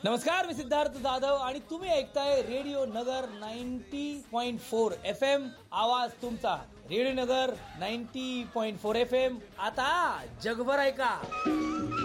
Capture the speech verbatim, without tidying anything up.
नमस्कार, मी सिद्धार्थ जाधव आणि तुम्ही ऐकताय रेडिओ नगर ninety point four F M. आवाज तुमचा. रेडिओ नगर ninety point four F M. आता जगभर ऐका.